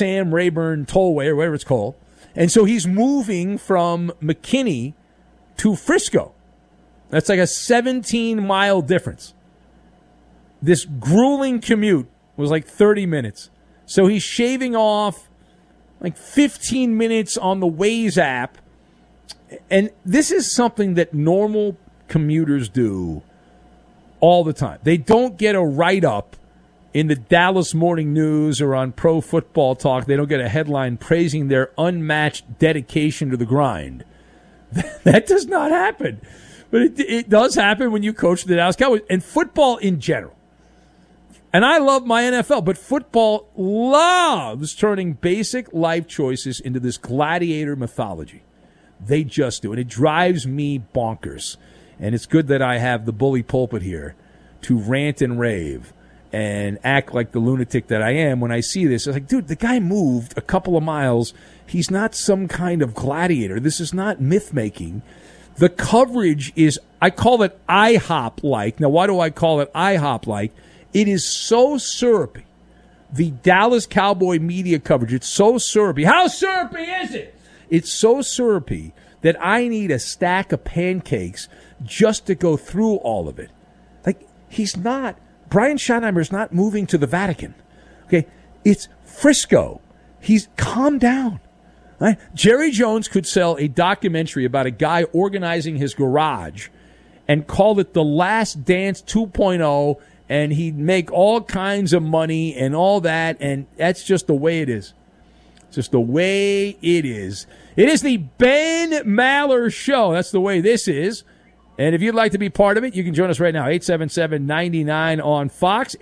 Sam Rayburn Tollway or whatever it's called. And so he's moving from McKinney to Frisco. That's like a 17-mile difference. This grueling commute was like 30 minutes. So he's shaving off like 15 minutes on the Waze app. And this is something that normal commuters do all the time. They don't get a write-up in the Dallas Morning News or on Pro Football Talk. They don't get a headline praising their unmatched dedication to the grind. That does not happen. But it does happen when you coach the Dallas Cowboys and football in general. And I love my NFL, but football loves turning basic life choices into this gladiator mythology. They just do. And it drives me bonkers. And it's good that I have the bully pulpit here to rant and rave and act like the lunatic that I am when I see this. It's like, dude, the guy moved a couple of miles. He's not some kind of gladiator. This is not myth-making. The coverage is, I call it IHOP-like. Now, why do I call it IHOP-like? It is so syrupy. The Dallas Cowboy media coverage, it's so syrupy. How syrupy is it? It's so syrupy that I need a stack of pancakes just to go through all of it. Like, Brian Schottenheimer's not moving to the Vatican. Okay, it's Frisco. He's calm down. Right? Jerry Jones could sell a documentary about a guy organizing his garage and call it The Last Dance 2.0, and he'd make all kinds of money and all that, and that's just the way it is. It's just the way it is. It is the Ben Maller Show. That's the way this is. And if you'd like to be part of it, you can join us right now. 877-99 on Fox,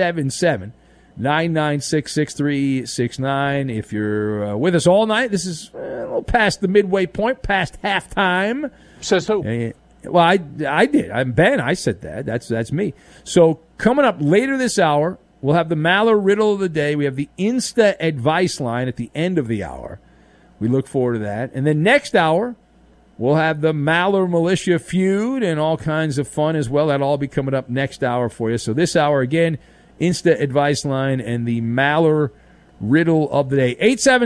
877-996-6369. If you're with us all night, this is a little past the midway point, past halftime. Says who? Well, I did. I'm Ben. I said that. That's me. So coming up later this hour, we'll have the Maller Riddle of the Day. We have the Insta Advice Line at the end of the hour. We look forward to that. And then next hour, we'll have the Maller Militia Feud and all kinds of fun as well. That'll all be coming up next hour for you. So this hour, again, Insta Advice Line and the Maller Riddle of the Day.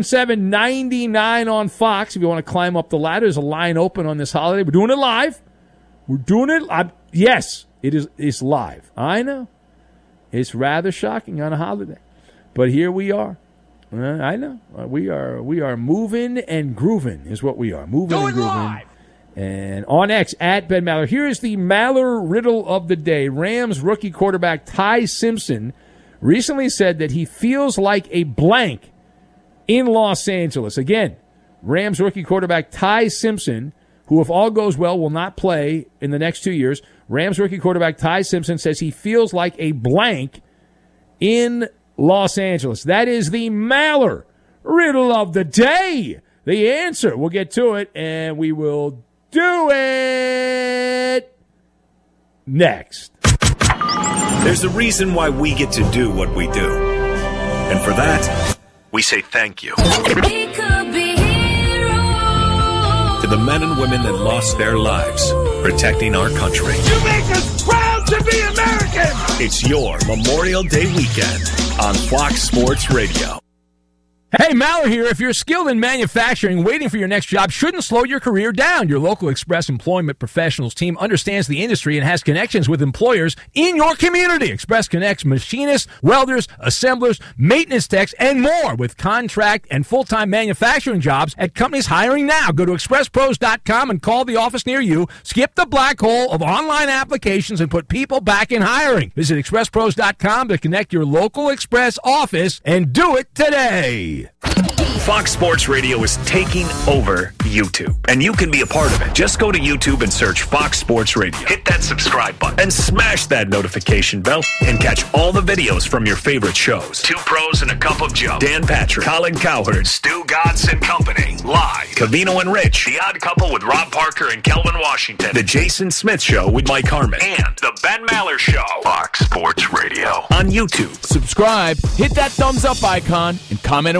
877-99 on Fox. If you want to climb up the ladder, there's a line open on this holiday. We're doing it live. We're doing it. Yes, it's live. I know. It's rather shocking on a holiday. But here we are. I know. We are moving and grooving is what we are. Moving and grooving. Live. And on X, at Ben Maller. Here is the Maller Riddle of the Day. Rams rookie quarterback Ty Simpson recently said that he feels like a blank in Los Angeles. Again, Rams rookie quarterback Ty Simpson, who, if all goes well, will not play in the next 2 years. Rams rookie quarterback Ty Simpson says he feels like a blank in Los Angeles. That is the Maller Riddle of the Day. The answer. We'll get to it, and we will do it next. There's a reason why we get to do what we do. And for that, we say thank you. We could be heroes. To the men and women that lost their lives protecting our country. You make us proud to be American. It's your Memorial Day weekend on Fox Sports Radio. Hey, Maller here. If you're skilled in manufacturing, waiting for your next job shouldn't slow your career down. Your local Express Employment Professionals team understands the industry and has connections with employers in your community. Express connects machinists, welders, assemblers, maintenance techs, and more with contract and full-time manufacturing jobs at companies hiring now. Go to expresspros.com and call the office near you. Skip the black hole of online applications and put people back in hiring. Visit expresspros.com to connect your local Express office and do it today. Fox Sports Radio is taking over YouTube, and you can be a part of it. Just go to YouTube and search Fox Sports Radio. Hit that subscribe button and smash that notification bell and catch all the videos from your favorite shows. Two Pros and a Cup of Joe. Dan Patrick, Colin Cowherd, Stu Godson and Company. Live. Covino and Rich. The Odd Couple with Rob Parker and Kelvin Washington. The Jason Smith Show with Mike Harmon. And The Ben Maller Show. Fox Sports Radio on YouTube. Subscribe, hit that thumbs up icon, and comment away.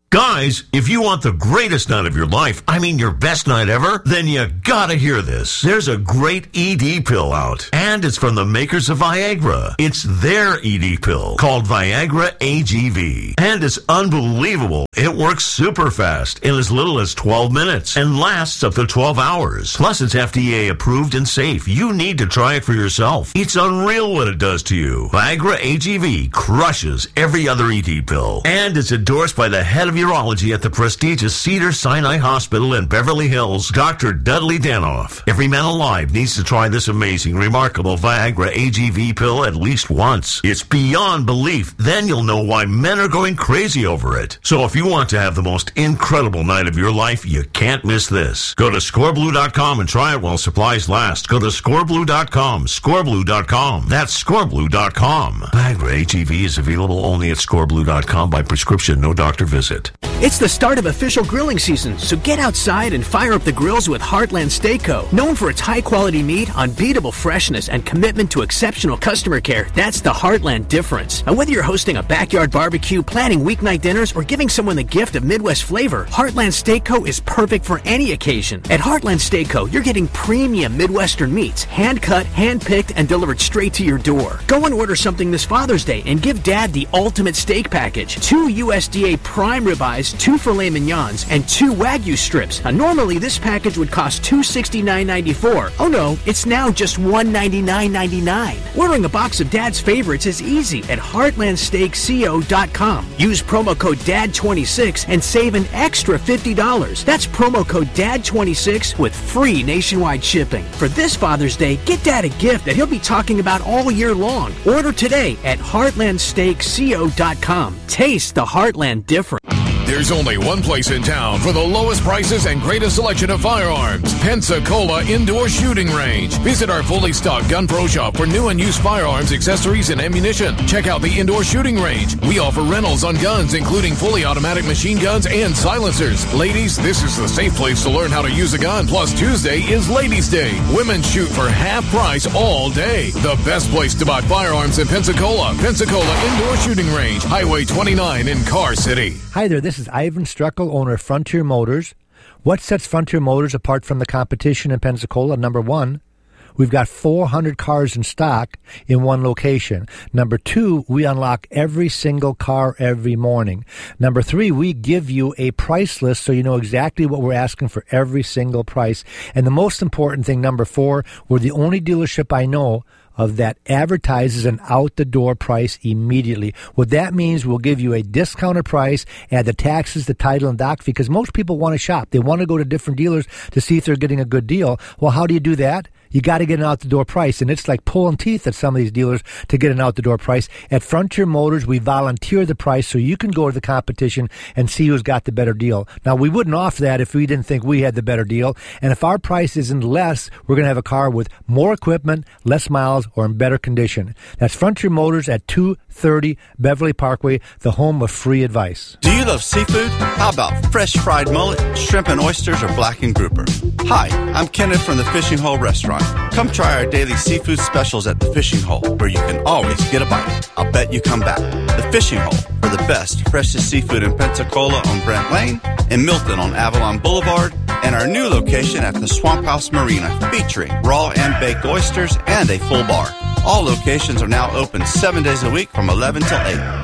Guys, if you want the greatest night of your life, I mean your best night ever, then you gotta hear this. There's a great ED pill out, and it's from the makers of Viagra. It's their ED pill called Viagra AGV, and it's unbelievable. It works super fast in as little as 12 minutes and lasts up to 12 hours. Plus, it's FDA approved and safe. You need to try it for yourself. It's unreal what it does to you. Viagra AGV crushes every other ED pill, and it's endorsed by the head of urology at the prestigious Cedars-Sinai Hospital in Beverly Hills, Dr. Dudley Danoff. Every man alive needs to try this amazing, remarkable Viagra AGV pill at least once. It's beyond belief. Then you'll know why men are going crazy over it. So if you want to have the most incredible night of your life, you can't miss this. Go to scoreblue.com and try it while supplies last. Go to scoreblue.com, scoreblue.com. That's scoreblue.com. Viagra AGV is available only at scoreblue.com by prescription, no doctor visit. It's the start of official grilling season, so get outside and fire up the grills with Heartland Steak Co. Known for its high-quality meat, unbeatable freshness, and commitment to exceptional customer care, that's the Heartland difference. And whether you're hosting a backyard barbecue, planning weeknight dinners, or giving someone the gift of Midwest flavor, Heartland Steak Co. is perfect for any occasion. At Heartland Steak Co., you're getting premium Midwestern meats, hand-cut, hand-picked, and delivered straight to your door. Go and order something this Father's Day and give Dad the ultimate steak package. 2 USDA prime ribeyes, 2 filet mignons, and 2 Wagyu strips. Now, normally this package would cost $269.94. Oh no, it's now just $199.99. Ordering a box of Dad's favorites is easy at heartlandsteakco.com. Use promo code DAD26 and save an extra $50. That's promo code DAD26 with free nationwide shipping. For this Father's Day, get Dad a gift that he'll be talking about all year long. Order today at heartlandsteakco.com. Taste the Heartland difference. There's only one place in town for the lowest prices and greatest selection of firearms. Pensacola Indoor Shooting Range. Visit our fully stocked Gun Pro shop for new and used firearms, accessories, and ammunition. Check out the Indoor Shooting Range. We offer rentals on guns, including fully automatic machine guns and silencers. Ladies, this is the safe place to learn how to use a gun. Plus, Tuesday is Ladies' Day. Women shoot for half price all day. The best place to buy firearms in Pensacola. Pensacola Indoor Shooting Range. Highway 29 in Car City. Hi there, this is Ivan Streckel, owner of Frontier Motors. What sets Frontier Motors apart from the competition in Pensacola? Number one, we've got 400 cars in stock in one location. Number two, we unlock every single car every morning. Number three, we give you a price list so you know exactly what we're asking for every single price. And the most important thing, number four, we're the only dealership I know of that advertises an out-the-door price immediately. What that means, we'll give you a discounted price, add the taxes, the title, and doc fee, because most people want to shop. They want to go to different dealers to see if they're getting a good deal. Well, how do you do that? You got to get an out-the-door price, and it's like pulling teeth at some of these dealers to get an out-the-door price. At Frontier Motors, we volunteer the price so you can go to the competition and see who's got the better deal. Now, we wouldn't offer that if we didn't think we had the better deal, and if our price isn't less, we're going to have a car with more equipment, less miles, or in better condition. That's Frontier Motors at 230 Beverly Parkway, the home of free advice. Do you love seafood? How about fresh fried mullet, shrimp and oysters, or blackened grouper? Hi, I'm Kenneth from the Fishing Hole Restaurant. Come try our daily seafood specials at the Fishing Hole, where you can always get a bite. I'll bet you come back. The Fishing Hole, for the best, freshest seafood in Pensacola on Brent Lane, in Milton on Avalon Boulevard, and our new location at the Swamp House Marina, featuring raw and baked oysters and a full bar. All locations are now open 7 days a week from 11 till 8.